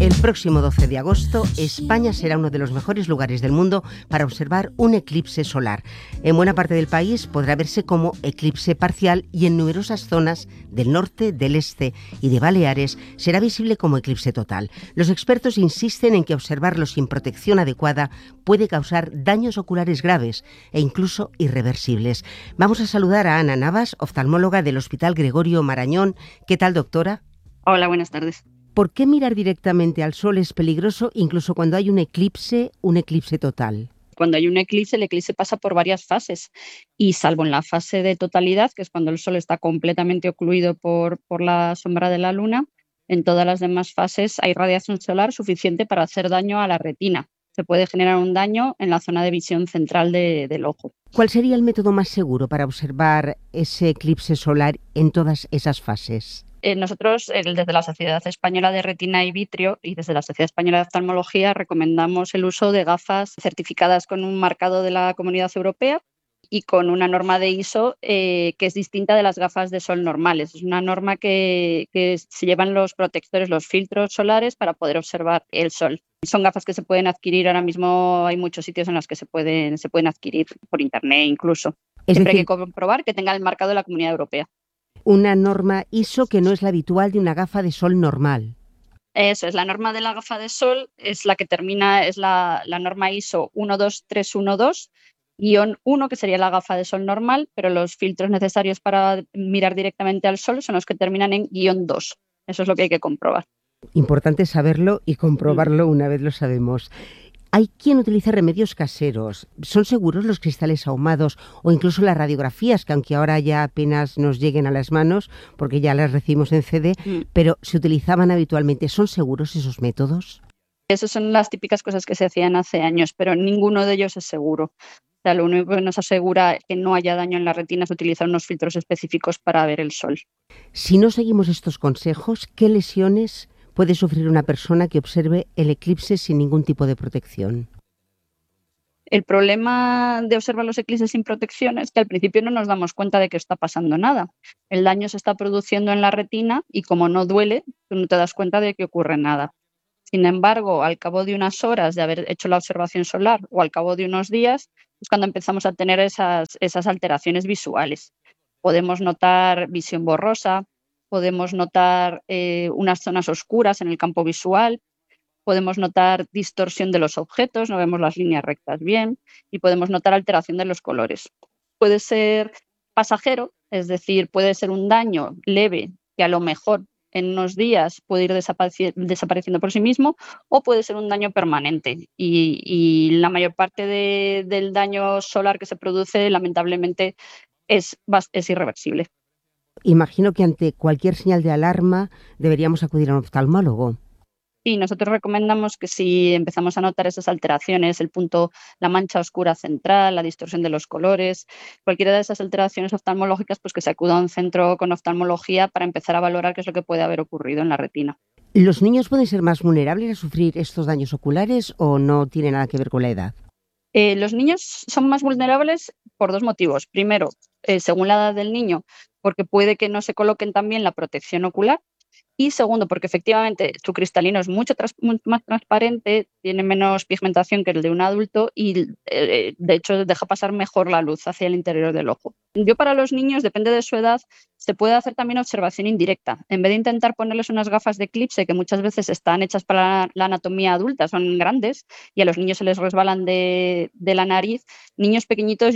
El próximo 12 de agosto, España será uno de los mejores lugares del mundo para observar un eclipse solar. En buena parte del país podrá verse como eclipse parcial y en numerosas zonas del norte, del este y de Baleares será visible como eclipse total. Los expertos insisten en que observarlo sin protección adecuada puede causar daños oculares graves e incluso irreversibles. Vamos a saludar a Ana Navas, oftalmóloga del Hospital Gregorio Marañón. ¿Qué tal, doctora? Hola, buenas tardes. ¿Por qué mirar directamente al sol es peligroso incluso cuando hay un eclipse total? Cuando hay un eclipse, el eclipse pasa por varias fases y salvo en la fase de totalidad, que es cuando el sol está completamente ocluido por la sombra de la luna, en todas las demás fases hay radiación solar suficiente para hacer daño a la retina. Se puede generar un daño en la zona de visión central del ojo. ¿Cuál sería el método más seguro para observar ese eclipse solar en todas esas fases? Nosotros, desde la Sociedad Española de Retina y Vitrio y desde la Sociedad Española de Oftalmología, recomendamos el uso de gafas certificadas con un marcado de la Comunidad Europea y con una norma de ISO que es distinta de las gafas de sol normales. Es una norma que se llevan los protectores, los filtros solares para poder observar el sol. Son gafas que se pueden adquirir ahora mismo, hay muchos sitios en los que se pueden adquirir por internet incluso. Siempre hay que comprobar que tenga el marcado de la Comunidad Europea. Una norma ISO que no es la habitual de una gafa de sol normal. Eso es, la norma de la gafa de sol es la que termina, es la norma ISO 12312-1, que sería la gafa de sol normal, pero los filtros necesarios para mirar directamente al sol son los que terminan en -2. Eso es lo que hay que comprobar. Importante saberlo y comprobarlo una vez lo sabemos. Hay quien utiliza remedios caseros. ¿Son seguros los cristales ahumados o incluso las radiografías, que aunque ahora ya apenas nos lleguen a las manos, porque ya las recibimos en CD, pero se utilizaban habitualmente? ¿Son seguros esos métodos? Esas son las típicas cosas que se hacían hace años, pero ninguno de ellos es seguro. O sea, lo único que nos asegura que no haya daño en la retina es utilizar unos filtros específicos para ver el sol. Si no seguimos estos consejos, ¿qué lesiones puede sufrir una persona que observe el eclipse sin ningún tipo de protección? El problema de observar los eclipses sin protección es que al principio no nos damos cuenta de que está pasando nada. El daño se está produciendo en la retina y como no duele, tú no te das cuenta de que ocurre nada. Sin embargo, al cabo de unas horas de haber hecho la observación solar o al cabo de unos días, es cuando empezamos a tener esas alteraciones visuales. Podemos notar visión borrosa, podemos notar unas zonas oscuras en el campo visual, podemos notar distorsión de los objetos, no vemos las líneas rectas bien y podemos notar alteración de los colores. Puede ser pasajero, es decir, puede ser un daño leve que a lo mejor en unos días puede ir desapareciendo por sí mismo o puede ser un daño permanente y la mayor parte del daño solar que se produce lamentablemente es irreversible. Imagino que ante cualquier señal de alarma deberíamos acudir a un oftalmólogo. Sí, nosotros recomendamos que si empezamos a notar esas alteraciones, la mancha oscura central, la distorsión de los colores, cualquiera de esas alteraciones oftalmológicas, pues que se acuda a un centro con oftalmología para empezar a valorar qué es lo que puede haber ocurrido en la retina. ¿Los niños pueden ser más vulnerables a sufrir estos daños oculares o no tiene nada que ver con la edad? Los niños son más vulnerables por dos motivos. Primero, según la edad del niño, porque puede que no se coloquen también la protección ocular. Y segundo, porque efectivamente su cristalino es mucho más transparente, tiene menos pigmentación que el de un adulto y de hecho deja pasar mejor la luz hacia el interior del ojo. Yo para los niños, depende de su edad, se puede hacer también observación indirecta. En vez de intentar ponerles unas gafas de eclipse que muchas veces están hechas para la anatomía adulta, son grandes y a los niños se les resbalan de la nariz, niños pequeñitos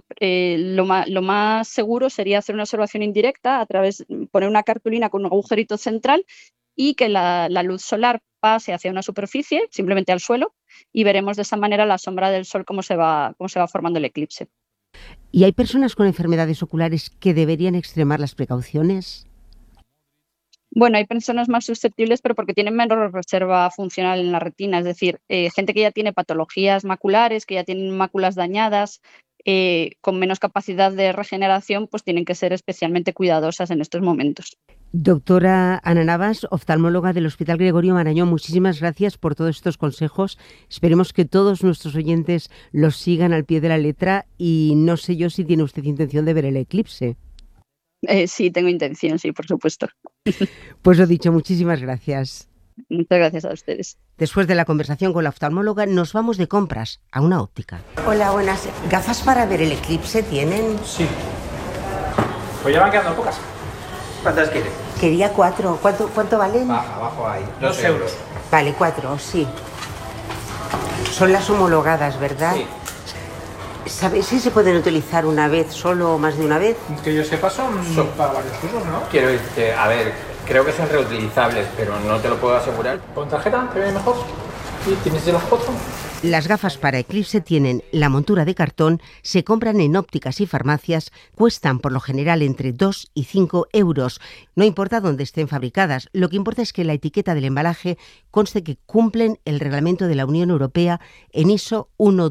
lo más seguro sería hacer una observación indirecta poner una cartulina con un agujerito central y que la luz solar pase hacia una superficie, simplemente al suelo, y veremos de esa manera la sombra del sol cómo se va formando el eclipse. ¿Y hay personas con enfermedades oculares que deberían extremar las precauciones? Bueno, hay personas más susceptibles, pero porque tienen menor reserva funcional en la retina, es decir, gente que ya tiene patologías maculares, que ya tienen máculas dañadas, con menos capacidad de regeneración, pues tienen que ser especialmente cuidadosas en estos momentos. Doctora Ana Navas, oftalmóloga del Hospital Gregorio Marañón, muchísimas gracias por todos estos consejos. Esperemos que todos nuestros oyentes los sigan al pie de la letra y no sé yo si tiene usted intención de ver el eclipse. Sí, tengo intención, sí, por supuesto. Pues lo dicho, muchísimas gracias. Muchas gracias a ustedes. Después de la conversación con la oftalmóloga, nos vamos de compras a una óptica. Hola, buenas. ¿Gafas para ver el eclipse tienen? Sí. Pues ya van quedando pocas. ¿Cuántas quiere? Quería 4. ¿Cuánto valen? Baja, abajo ahí. 2 euros. Vale, 4, sí. Son las homologadas, ¿verdad? Sí. ¿Sabéis si se pueden utilizar una vez solo o más de una vez? Que yo sepa son para varios usos, ¿no? Quiero decir, a ver, creo que son reutilizables, pero no te lo puedo asegurar. ¿Con tarjeta te viene mejor? ¿Y tienes de las 4? Las gafas para eclipse tienen la montura de cartón, se compran en ópticas y farmacias, cuestan por lo general entre 2 y 5 euros. No importa dónde estén fabricadas, lo que importa es que la etiqueta del embalaje conste que cumplen el reglamento de la Unión Europea en ISO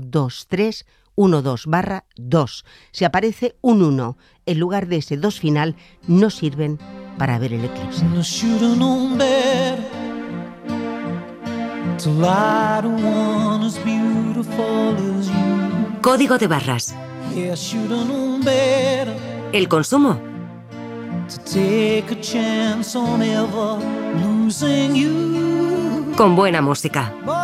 12312/2. Si aparece un 1 en lugar de ese 2 final, no sirven para ver el eclipse. Código de barras. El consumo. Con buena música.